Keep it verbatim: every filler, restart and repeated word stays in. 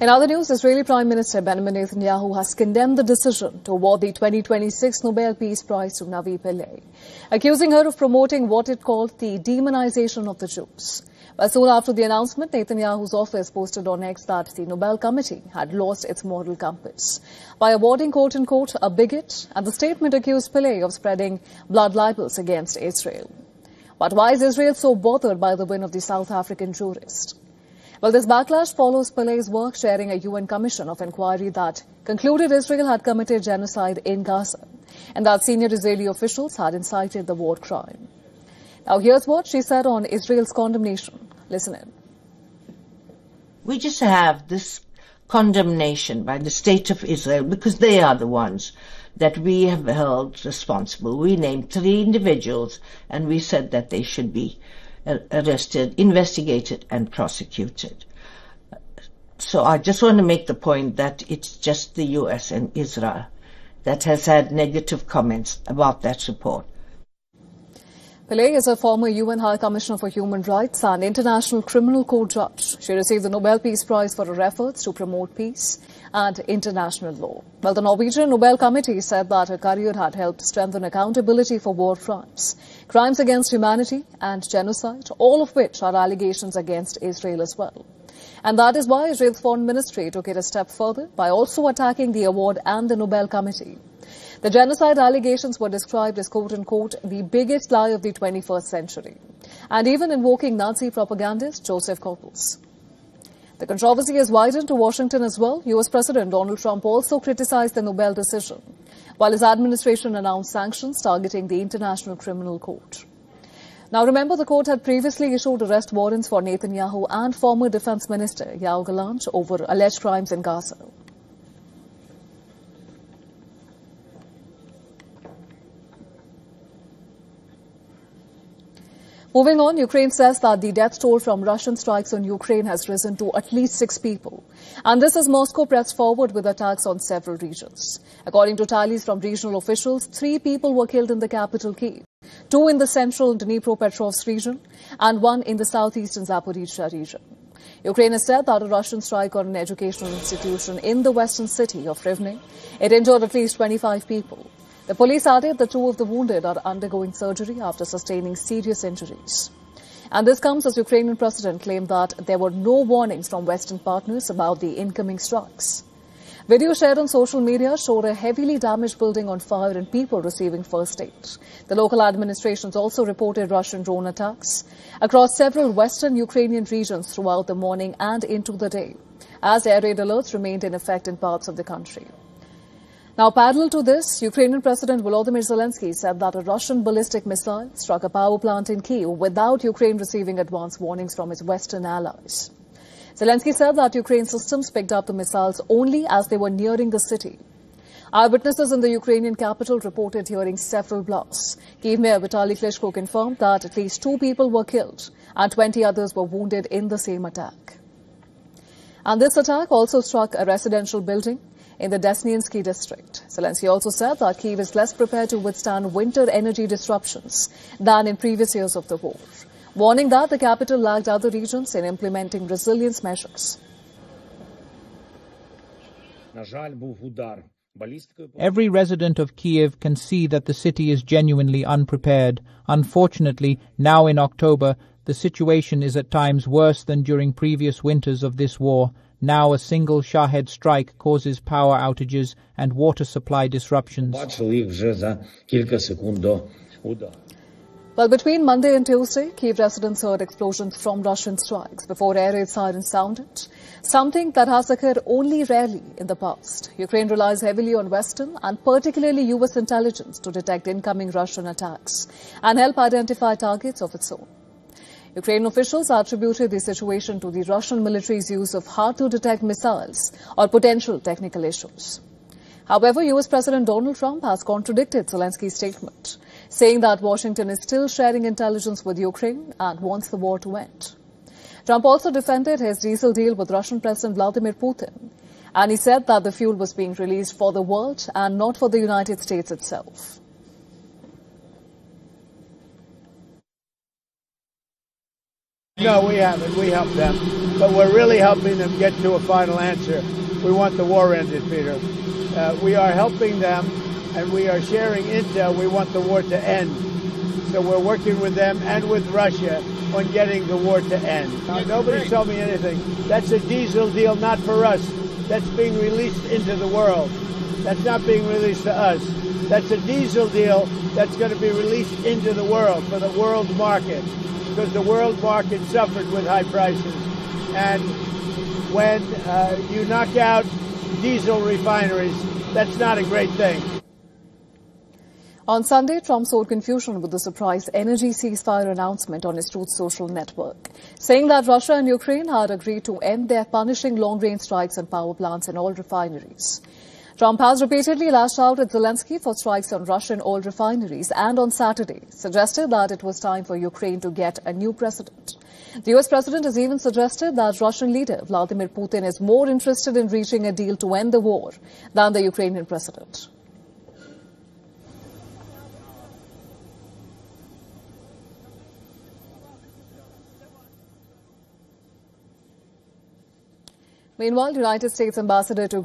In other news, Israeli Prime Minister Benjamin Netanyahu has condemned the decision to award the twenty twenty-six Nobel Peace Prize to Navi Pillay, accusing her of promoting what it called the demonization of the Jews. But soon after the announcement, Netanyahu's office posted on X that the Nobel Committee had lost its moral compass by awarding, quote-unquote, a bigot, and the statement accused Pillay of spreading blood libels against Israel. But why is Israel so bothered by the win of the South African jurist? Well, this backlash follows Pillay's work chairing a U N commission of inquiry that concluded Israel had committed genocide in Gaza and that senior Israeli officials had incited the war crime. Now, here's what she said on Israel's condemnation. Listen in. We just have this condemnation by the state of Israel because they are the ones that we have held responsible. We named three individuals and we said that they should be arrested, investigated and prosecuted. So I just want to make the point that it's just the U S and Israel that has had negative comments about that report. Pillay is a former U N High Commissioner for Human Rights and International Criminal Court judge. She received the Nobel Peace Prize for her efforts to promote peace and international law. Well, the Norwegian Nobel Committee said that her career had helped strengthen accountability for war crimes, crimes against humanity and genocide, all of which are allegations against Israel as well. And that is why Israel's Foreign Ministry took it a step further by also attacking the award and the Nobel Committee. The genocide allegations were described as, quote-unquote, the biggest lie of the twenty-first century, and even invoking Nazi propagandist Joseph Goebbels. The controversy has widened to Washington as well. U S President Donald Trump also criticized the Nobel decision, while his administration announced sanctions targeting the International Criminal Court. Now, remember, the court had previously issued arrest warrants for Netanyahu and former Defense Minister Yoav Gallant over alleged crimes in Gaza. Moving on, Ukraine says that the death toll from Russian strikes on Ukraine has risen to at least six people. And this as Moscow pressed forward with attacks on several regions. According to tallies from regional officials, three people were killed in the capital Kyiv, two in the central Dnipropetrovsk region, and one in the southeastern Zaporizhzhia region. Ukraine has said that a Russian strike on an educational institution in the western city of Rivne, it injured at least twenty-five people. The police added that two of the wounded are undergoing surgery after sustaining serious injuries. And this comes as Ukrainian president claimed that there were no warnings from Western partners about the incoming strikes. Video shared on social media showed a heavily damaged building on fire and people receiving first aid. The local administrations also reported Russian drone attacks across several western Ukrainian regions throughout the morning and into the day, as air raid alerts remained in effect in parts of the country. Now, parallel to this, Ukrainian President Volodymyr Zelensky said that a Russian ballistic missile struck a power plant in Kyiv without Ukraine receiving advance warnings from its Western allies. Zelensky said that Ukraine systems picked up the missiles only as they were nearing the city. Eyewitnesses in the Ukrainian capital reported hearing several blasts. Kyiv Mayor Vitaly Klitschko confirmed that at least two people were killed and twenty others were wounded in the same attack. And this attack also struck a residential building in the Desnyansky district. Zelensky also said that Kyiv is less prepared to withstand winter energy disruptions than in previous years of the war, warning that the capital lagged other regions in implementing resilience measures. Every resident of Kyiv can see that the city is genuinely unprepared. Unfortunately, now in October, the situation is at times worse than during previous winters of this war. Now a single Shahed strike causes power outages and water supply disruptions. Well, between Monday and Tuesday, Kyiv residents heard explosions from Russian strikes before air raid sirens sounded, something that has occurred only rarely in the past. Ukraine relies heavily on Western and particularly U S intelligence to detect incoming Russian attacks and help identify targets of its own. Ukrainian officials attributed the situation to the Russian military's use of hard-to-detect missiles or potential technical issues. However, U S President Donald Trump has contradicted Zelensky's statement, saying that Washington is still sharing intelligence with Ukraine and wants the war to end. Trump also defended his diesel deal with Russian President Vladimir Putin, and he said that the fuel was being released for the world and not for the United States itself. No, we haven't. We helped them. But we're really helping them get to a final answer. We want the war ended, Peter. Uh, we are helping them, and we are sharing intel. We want the war to end. So we're working with them and with Russia on getting the war to end. Now, nobody told me anything. That's a diesel deal, not for us. That's being released into the world. That's not being released to us. That's a diesel deal that's going to be released into the world for the world market, because the world market suffered with high prices. And when uh, you knock out diesel refineries, that's not a great thing. On Sunday, Trump sowed confusion with the surprise energy ceasefire announcement on his Truth Social network, saying that Russia and Ukraine had agreed to end their punishing long-range strikes on power plants and oil refineries. Trump has repeatedly lashed out at Zelensky for strikes on Russian oil refineries and on Saturday suggested that it was time for Ukraine to get a new president. The U S president has even suggested that Russian leader Vladimir Putin is more interested in reaching a deal to end the war than the Ukrainian president. Meanwhile, United States Ambassador to